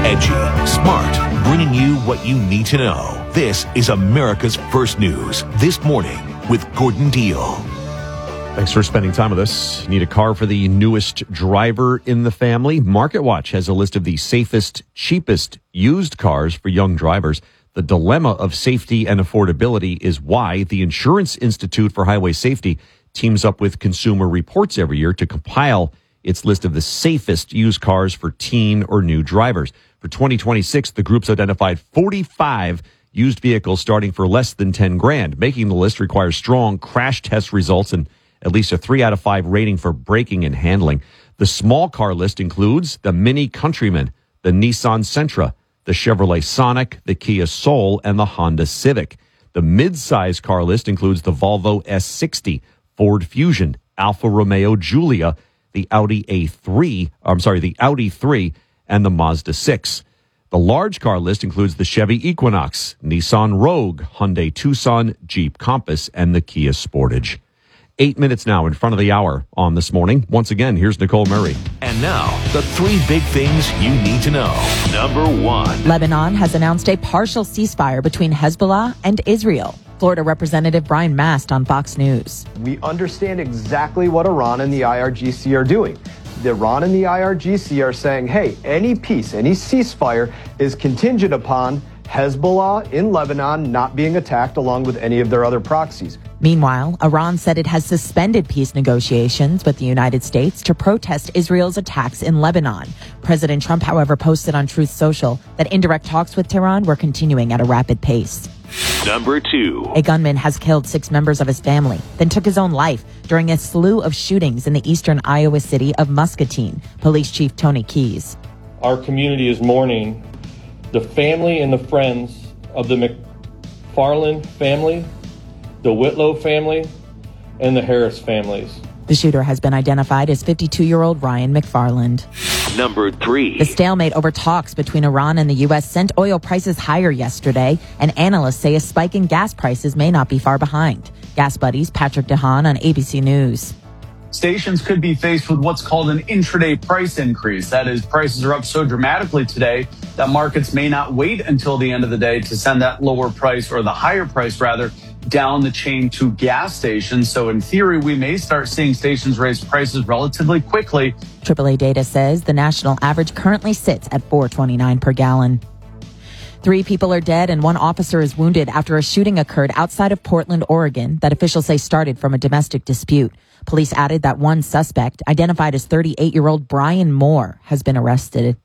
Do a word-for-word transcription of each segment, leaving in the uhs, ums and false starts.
Edgy, smart, bringing you what you need to know. This is America's First News This Morning with Gordon Deal. Thanks for spending time with us. Need a car for the newest driver in the family? MarketWatch has a list of the safest, cheapest used cars for young drivers. The dilemma of safety and affordability is why the Insurance Institute for Highway Safety teams up with Consumer Reports every year to compile its list of the safest used cars for teen or new drivers. For twenty twenty-six, the group's identified forty-five used vehicles starting for less than ten grand. Making the list requires strong crash test results and at least a three out of five rating for braking and handling. The small car list includes the Mini Countryman, the Nissan Sentra, the Chevrolet Sonic, the Kia Soul, and the Honda Civic. The mid-size car list includes the Volvo S sixty, Ford Fusion, Alfa Romeo Giulia, the Audi A three, I'm sorry, the Audi three, and the Mazda six. The large car list includes the Chevy Equinox, Nissan Rogue, Hyundai Tucson, Jeep Compass, and the Kia Sportage. Eight minutes now in front of the hour on This Morning. Once again, here's Nicole Murray. And now, the three big things you need to know. Number one. Lebanon has announced a partial ceasefire between Hezbollah and Israel. Florida Representative Brian Mast on Fox News. We understand exactly what Iran and the I R G C are doing. The Iran and the I R G C are saying, hey, any peace, any ceasefire is contingent upon Hezbollah in Lebanon not being attacked along with any of their other proxies. Meanwhile, Iran said it has suspended peace negotiations with the United States to protest Israel's attacks in Lebanon. President Trump, however, posted on Truth Social that indirect talks with Tehran were continuing at a rapid pace. Number two. A gunman has killed six members of his family, then took his own life during a slew of shootings in the eastern Iowa city of Muscatine. Police Chief Tony Keyes. Our community is mourning the family and the friends of the McFarland family, the Whitlow family, and the Harris families. The shooter has been identified as fifty-two-year-old Ryan McFarland. Number three. The stalemate over talks between Iran and the U S sent oil prices higher yesterday, and analysts say a spike in gas prices may not be far behind. Gas Buddies Patrick DeHaan on A B C News. Stations could be faced with what's called an intraday price increase. That is, prices are up so dramatically today that markets may not wait until the end of the day to send that lower price, or the higher price rather, down the chain to gas stations. So in theory, we may start seeing stations raise prices relatively quickly. triple A data says the national average currently sits at four twenty-nine per gallon. Three people are dead and one officer is wounded after a shooting occurred outside of Portland, Oregon, that officials say started from a domestic dispute. Police added that one suspect, identified as thirty-eight-year-old Brian Moore, has been arrested.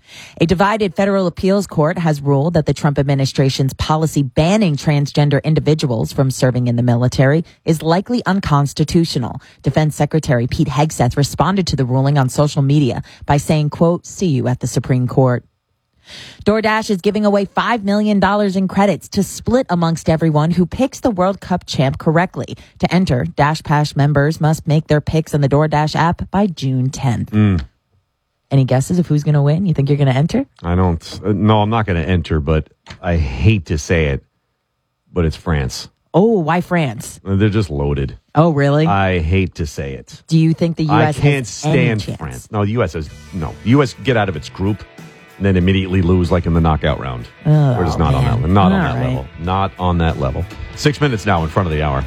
A divided federal appeals court has ruled that the Trump administration's policy banning transgender individuals from serving in the military is likely unconstitutional. Defense Secretary Pete Hegseth responded to the ruling on social media by saying, quote, "See you at the Supreme Court." DoorDash is giving away five million dollars in credits to split amongst everyone who picks the World Cup champ correctly. To enter, DashPass members must make their picks in the DoorDash app by June tenth. Mm. Any guesses of who's going to win? You think you're going to enter? I don't. Uh, no, I'm not going to enter, but I hate to say it, but it's France. Oh, why France? They're just loaded. Oh, really? I hate to say it. Do you think the U S I can't has any stand chance? France. No, the U S has no. U S get out of its group and then immediately lose like in the knockout round. Oh, We're just not man. on that. Not All on that right. level. Not on that level. Six minutes now in front of the hour.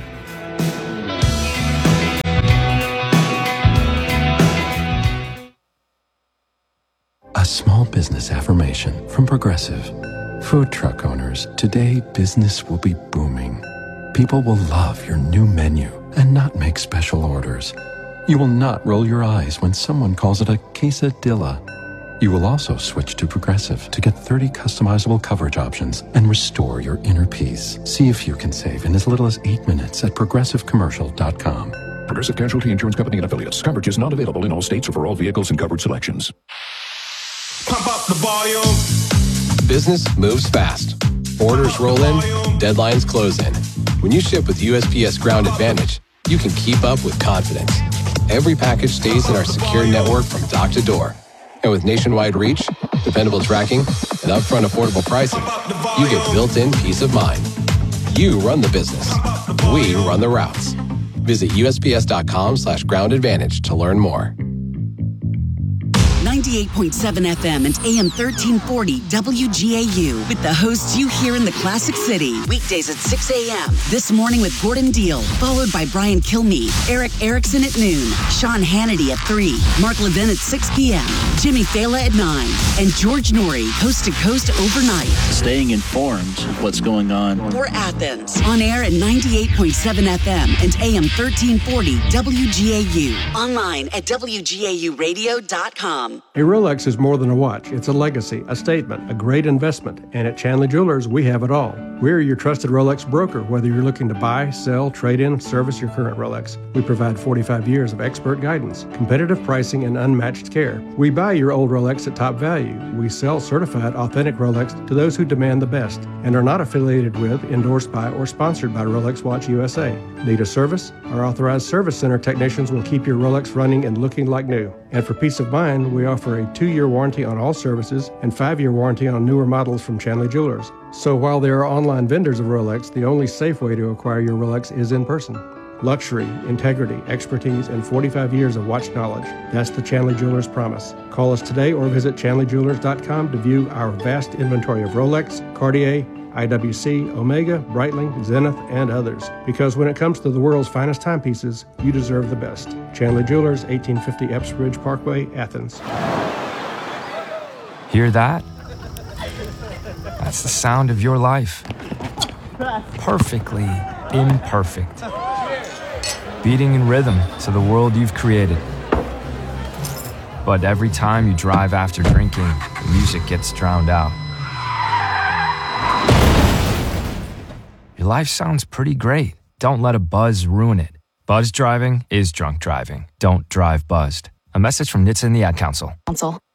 A small business affirmation from Progressive. Food truck owners, today business will be booming. People will love your new menu and not make special orders. You will not roll your eyes when someone calls it a quesadilla. You will also switch to Progressive to get thirty customizable coverage options and restore your inner peace. See if you can save in as little as eight minutes at progressive commercial dot com. Progressive Casualty Insurance Company and Affiliates. Coverage is not available in all states or for all vehicles and covered selections. Pump up the volume. Business moves fast. Orders roll in, deadlines close in. When you ship with U S P S Ground Advantage, you can keep up with confidence. Every package stays in our secure network from dock to door. And with nationwide reach, dependable tracking, and upfront affordable pricing, you get built-in peace of mind. You run the business. We run the routes. Visit U S P S dot com slash ground advantage to learn more. ninety-eight point seven F M and A M thirteen forty W G A U with the hosts you hear in the Classic City. Weekdays at six a.m. This Morning with Gordon Deal, followed by Brian Kilmeade, Eric Erickson at noon, Sean Hannity at three, Mark Levin at six p.m., Jimmy Fallon at nine, and George Norrie, coast to coast overnight. Staying informed of what's going on. For Athens, on air at ninety-eight point seven F M and A M thirteen forty W G A U. Online at W G A U radio dot com. A Rolex is more than a watch. It's a legacy, a statement, a great investment. And at Chanley Jewelers, we have it all. We're your trusted Rolex broker, whether you're looking to buy, sell, trade in, service your current Rolex. We provide forty-five years of expert guidance, competitive pricing, and unmatched care. We buy your old Rolex at top value. We sell certified, authentic Rolex to those who demand the best and are not affiliated with, endorsed by, or sponsored by Rolex Watch U S A. Need a service? Our authorized service center technicians will keep your Rolex running and looking like new. And for peace of mind, we offer a two-year warranty on all services and five-year warranty on newer models from Chanley Jewelers. So while there are online vendors of Rolex, the only safe way to acquire your Rolex is in person. Luxury, integrity, expertise, and forty-five years of watch knowledge. That's the Chanley Jewelers promise. Call us today or visit chanley jewelers dot com to view our vast inventory of Rolex, Cartier, I W C, Omega, Breitling, Zenith, and others. Because when it comes to the world's finest timepieces, you deserve the best. Chanley Jewelers, eighteen fifty Epps Ridge Parkway, Athens. Hear that? That's the sound of your life. Perfectly imperfect. Beating in rhythm to the world you've created. But every time you drive after drinking, the music gets drowned out. Your life sounds pretty great. Don't let a buzz ruin it. Buzz driving is drunk driving. Don't drive buzzed. A message from N H T S A and the Ad Council. Council.